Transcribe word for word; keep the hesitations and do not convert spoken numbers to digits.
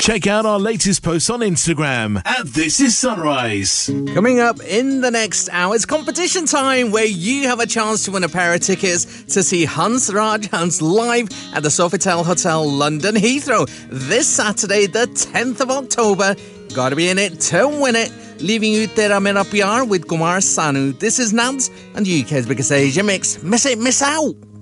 Check out our latest posts on Instagram at This Is Sunrise. Coming up in the next hour, it's competition time where you have a chance to win a pair of tickets to see Hans Raj Hans live at the Sofitel Hotel, London Heathrow this Saturday, the tenth of October. Gotta be in it to win it. Leaving you Tera Mera Pyar with Kumar Sanu. This is Nabs and U K's biggest Asia mix. Miss it, miss out.